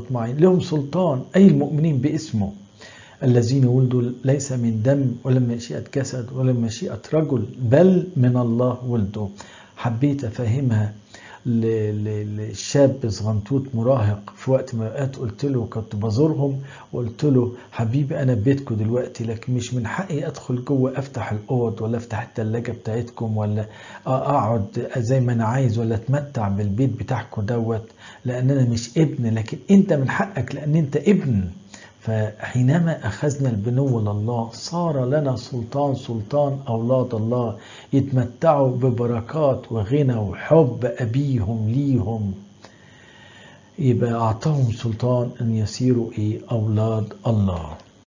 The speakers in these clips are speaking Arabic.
معين لهم سلطان، أي المؤمنين باسمه الذين ولدوا ليس من دم ولا من مشيئة جسد ولا من مشيئة رجل بل من الله ولدوا. حبيت أفهمها للشاب صغنطوط مراهق في وقت ما وقت، قلت له كنت بزورهم وقلت له حبيبي أنا بيتكم دلوقتي، لكن مش من حقي أدخل جوه أفتح الأوض ولا أفتح التلاجة بتاعتكم ولا أقعد زي ما أنا عايز ولا أتمتع بالبيت بتاعكم دوت، لأن أنا مش ابن، لكن أنت من حقك لأن أنت ابن. فحينما أخذنا البنو لله صار لنا سلطان أولاد الله يتمتعوا ببركات وغنى وحب أبيهم ليهم، يبقى أعطاهم سلطان أن يصيروا أولاد الله.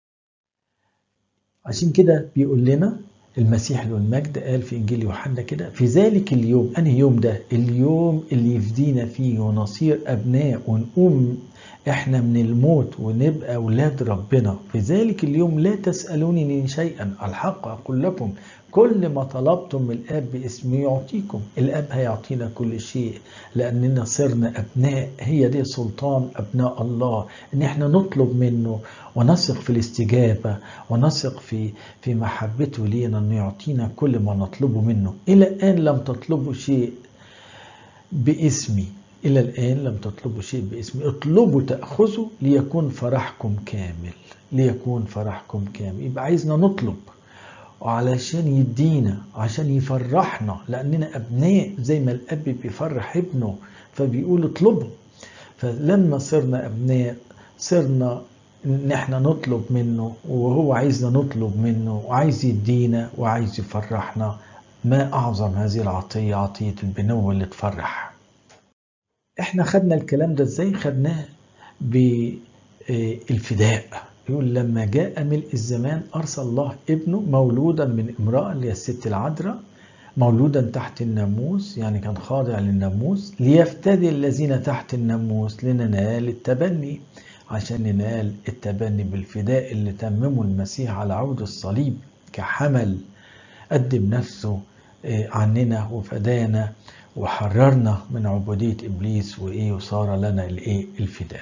عشان كده بيقول لنا المسيح له المجد قال في إنجيل يوحنا كده في ذلك اليوم، أنهي يوم ده؟ اليوم اللي يفدينا فيه ونصير أبناء ونقوم احنا من الموت ونبقى أولاد ربنا. في ذلك اليوم لا تسألوني شيئا، الحق أقول لكم كل ما طلبتم من الآب باسمه يعطيكم. الآب هيعطينا كل شيء لأننا صرنا أبناء. هي دي سلطان أبناء الله، إن احنا نطلب منه ونثق في الاستجابة ونثق في محبته لينا أن يعطينا كل ما نطلبه منه. إلى الآن لم تطلبوا شيء باسمي، إلى الآن لم تطلبوا شيء باسمي، اطلبوا تأخذوا ليكون فرحكم كامل، ليكون فرحكم كامل. يبقى عايزنا نطلب علشان يدينا، عشان يفرحنا، لأننا أبناء زي ما الأب بيفرح ابنه فبيقول اطلبوا. فلما صرنا أبناء صرنا إن احنا نطلب منه وهو عايزنا نطلب منه وعايز يدينا وعايز يفرحنا. ما أعظم هذه العطية، عطية البنو اللي تفرح. احنا خدنا الكلام ده ازاي؟ خدناه بالفداء. يقول لما جاء ملء الزمان أرسل الله ابنه مولودا من امرأة اللي هي الست العذراء، مولودا تحت الناموس يعني كان خاضع للناموس، ليفتدي الذين تحت الناموس لننال التبني، عشان ننال التبني بالفداء اللي تممه المسيح على عود الصليب كحمل قدم نفسه عننا وفدانا وحررنا من عبودية إبليس وصار لنا الفداء.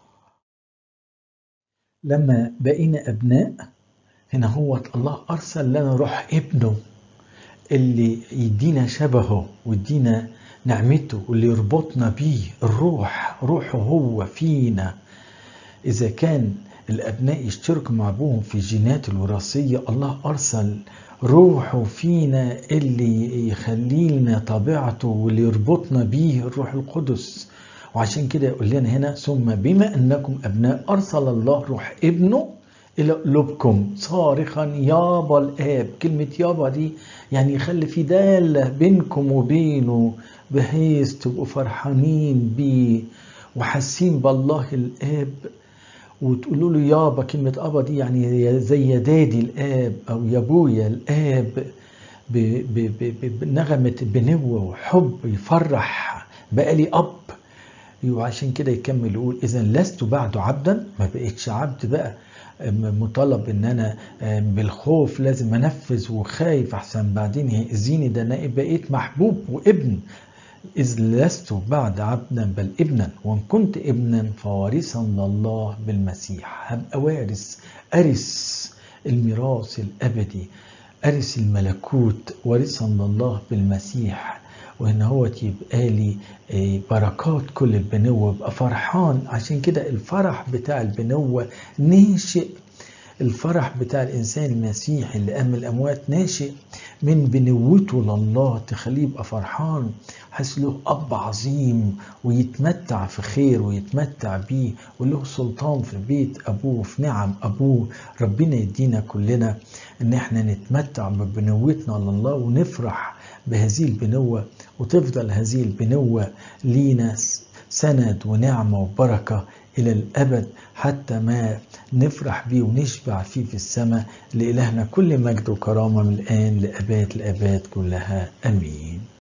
لما بقينا أبناء هنا هو الله أرسل لنا روح ابنه اللي يدينا شبهه ويدينا نعمته واللي يربطنا بيه. الروح روحه هو فينا. إذا كان الأبناء يشتركوا مع أبوهم في الجينات الوراثية، الله أرسل روحه فينا اللي يخلي لنا طبيعته واللي يربطنا بيه الروح القدس. وعشان كده يقول لنا هنا ثم بما أنكم أبناء أرسل الله روح ابنه إلى قلوبكم صارخا يابا الآب. كلمة يابا دي يعني يخلي في دالة بينكم وبينه بحيث تبقوا فرحانين بيه وحاسين بالله الآب وتقولوا له يابا. كلمة أبا دي يعني زي يا دادي الآب أو يا أبويا الآب، بنغمة بنوة وحب يفرح بقى لي أب. وعشان كده يكمل يقول إذا لست بعد عبدا، ما بقيتش عبد بقى مطالب ان انا بالخوف لازم انفذ وخايف احسن بعدين يأذيني، ده انا بقيت محبوب وابن. إذ لست بعد عبدا بل ابنا، وإن كنت ابنا فوارثا لله بالمسيح. هبقى وارث، أرث الميراث الأبدي، أرث الملكوت، وارثا لله بالمسيح. وإن هو يبقى لي بركات كل البنوة، بقى فرحان. عشان كده الفرح بتاع البنوة ناشئ، الفرح بتاع الإنسان المسيحي اللي قام الأموات ناشئ من بنوته لله، تخليه يبقى فرحان حس له أب عظيم ويتمتع في خير ويتمتع بيه وله سلطان في بيت أبوه في نعم أبوه. ربنا يدينا كلنا إن احنا نتمتع ببنوتنا لله ونفرح بهذه البنوة، وتفضل هذه البنوة لينا سند ونعمة وبركة إلى الأبد حتى ما نفرح بيه ونشبع فيه في السماء. لإلهنا كل مجد وكرامة من الآن لأباد الآباد كلها، أمين.